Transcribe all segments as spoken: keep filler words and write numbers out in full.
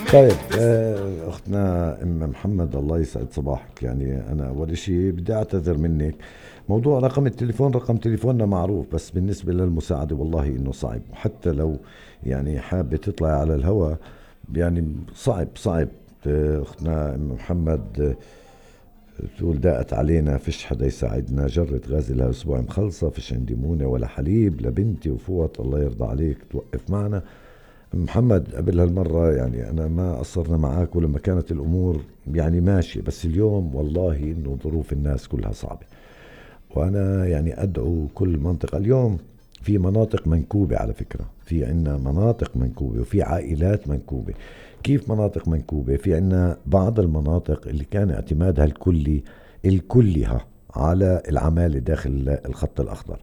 طيب آه، أختنا أم محمد، الله يسعد صباحك. يعني أنا أول شيء بدي أعتذر منك. موضوع رقم التليفون، رقم تليفوننا معروف، بس بالنسبة للمساعدة والله إنه صعب. وحتى لو يعني حابة تطلع على الهواء، يعني صعب صعب. آه، أختنا أم محمد آه، تقول داءت علينا، فيش حدا يساعدنا، جرة غازي لها أسبوع مخلصة، فيش عندي مونة ولا حليب لبنتي وفوت، الله يرضى عليك توقف معنا. محمد، قبل هالمرة يعني أنا ما قصرنا معاك، ولما كانت الأمور يعني ماشية، بس اليوم والله إنه ظروف الناس كلها صعبة. وأنا يعني أدعو كل منطقة اليوم. في مناطق منكوبة على فكرة، في عنا مناطق منكوبة وفي عائلات منكوبة. كيف مناطق منكوبة؟ في عنا بعض المناطق اللي كان اعتمادها الكلي الكلها على العمالة داخل الخط الأخضر،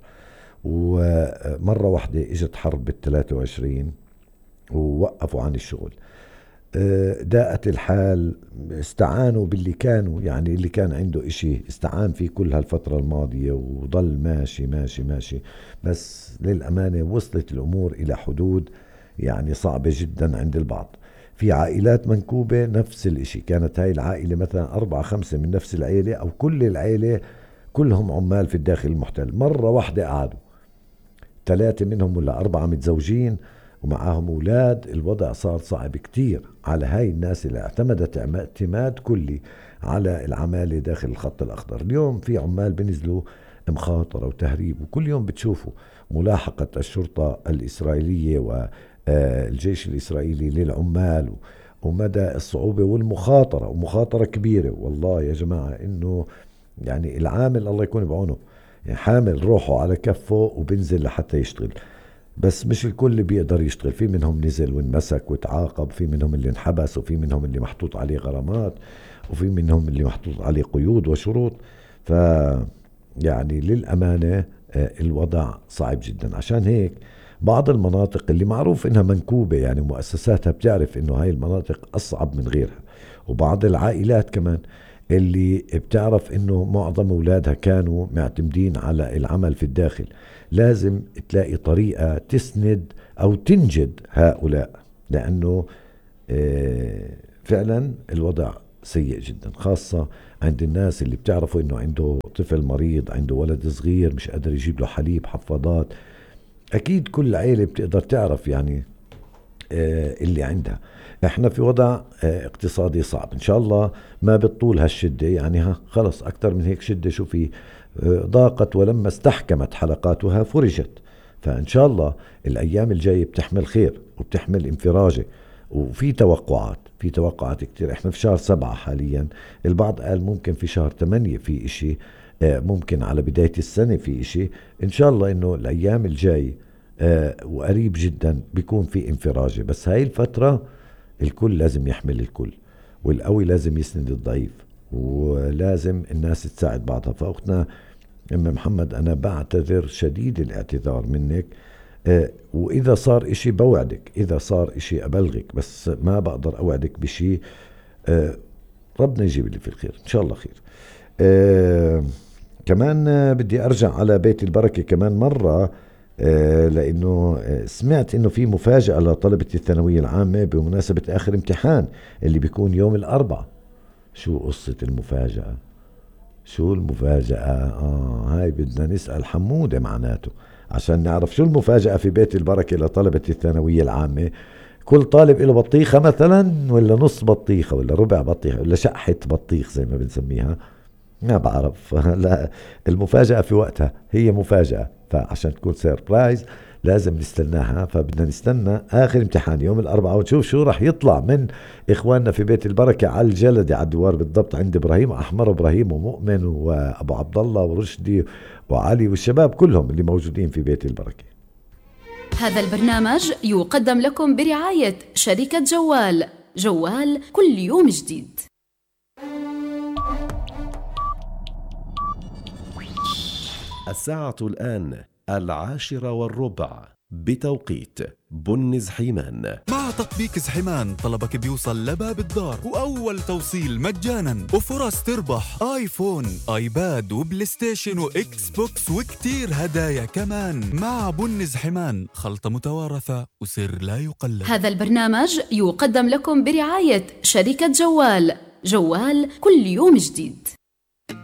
ومرة واحدة اجت حرب بالثلاثة وعشرين ووقفوا عن الشغل. آه، داءت الحال، استعانوا باللي كانوا، يعني اللي كان عنده اشي استعان فيه كل هالفترة الماضية وضل ماشي ماشي ماشي. بس للأمانة وصلت الأمور إلى حدود يعني صعبة جدا عند البعض. في عائلات منكوبة نفس الاشي، كانت هاي العائلة مثلا أربعة خمسة من نفس العيلة أو كل العيلة كلهم عمال في الداخل المحتل، مرة واحدة قعدوا ثلاثة منهم ولا أربعة متزوجين ومعاهم أولاد. الوضع صار صعب كتير على هاي الناس اللي اعتمدت اعتماد كلي على العمالة داخل الخط الأخضر. اليوم في عمال بنزلوا مخاطرة وتهريب، وكل يوم بتشوفوا ملاحقة الشرطة الإسرائيلية والجيش الإسرائيلي للعمال، ومدى الصعوبة والمخاطرة، ومخاطرة كبيرة والله يا جماعة. إنه يعني العامل الله يكون بعونه، يعني حامل روحه على كفه وبنزل لحتى يشتغل. بس مش الكل بيقدر يشتغل، في منهم نزل وانمسك وتعاقب، في منهم اللي انحبس، وفي منهم اللي محطوط عليه غرامات، وفي منهم اللي محطوط عليه قيود وشروط. ف يعني للأمانة آه، الوضع صعب جدا. عشان هيك بعض المناطق اللي معروف انها منكوبة، يعني مؤسساتها بتعرف انه هاي المناطق اصعب من غيرها، وبعض العائلات كمان اللي بتعرف انه معظم اولادها كانوا معتمدين على العمل في الداخل، لازم تلاقي طريقة تسند او تنجد هؤلاء. لانه آه، فعلا الوضع سيء جدا، خاصة عند الناس اللي بتعرفوا انه عنده طفل مريض، عنده ولد صغير مش قادر يجيب له حليب، حفاضات. اكيد كل عيلة بتقدر تعرف يعني آه، اللي عندها. احنا في وضع آه، اقتصادي صعب، ان شاء الله ما بتطول هالشدة. يعني ها خلص اكتر من هيك شدة، شو في آه، ضاقت ولما استحكمت حلقاتها فرجت. فان شاء الله الايام الجاية بتحمل خير وبتحمل انفراجة. وفي توقعات، في توقعات كتير. احنا في شهر سبعة حاليا، البعض قال ممكن في شهر ثمانية في اشي، آه، ممكن على بداية السنة في اشي. ان شاء الله انه الايام الجاي آه، وقريب جدا بيكون في انفراجة. بس هاي الفترة الكل لازم يحمل الكل، والقوي لازم يسند الضعيف، ولازم الناس تساعد بعضها. فأختنا أم محمد، أنا بعتذر شديد الاعتذار منك. آه، وإذا صار إشي بوعدك، إذا صار إشي أبلغك، بس ما بقدر أوعدك بشي. آه، ربنا يجيب اللي في الخير إن شاء الله خير. آه، كمان آه، بدي أرجع على بيت البركة كمان مرة. آه، لأنه آه، سمعت إنه في مفاجأة لطلبة الثانوية العامة بمناسبة آخر امتحان اللي بيكون يوم الأربعاء. شو قصة المفاجأة؟ شو المفاجأة؟ آه هاي بدنا نسأل حمودة معناته عشان نعرف شو المفاجأة في بيت البركة لطلبة الثانوية العامة. كل طالب له بطيخة مثلا، ولا نص بطيخة، ولا ربع بطيخة، ولا شقحة بطيخ زي ما بنسميها؟ ما بعرف. لا، المفاجأة في وقتها هي مفاجأة، فعشان تكون سيربرايز لازم نستناها. فبدنا نستنى آخر امتحان يوم الأربعاء ونشوف شو رح يطلع من إخواننا في بيت البركة على الجلد، على الدوار بالضبط، عند إبراهيم أحمر، إبراهيم ومؤمن وأبو عبد الله ورشدي وعلي والشباب كلهم اللي موجودين في بيت البركة. هذا البرنامج يقدم لكم برعاية شركة جوال. جوال كل يوم جديد. الساعة الآن العاشرة والربع بتوقيت بن زحيمان. مع تطبيق زحيمان طلبك بيوصل لباب الدار، وأول توصيل مجانا، وفرص تربح آيفون، آيباد، وبلاي ستيشن، وإكس بوكس، وكتير هدايا كمان. مع بن زحيمان، خلطة متوارثة وسر لا يقلد. هذا البرنامج يقدم لكم برعاية شركة جوال. جوال كل يوم جديد.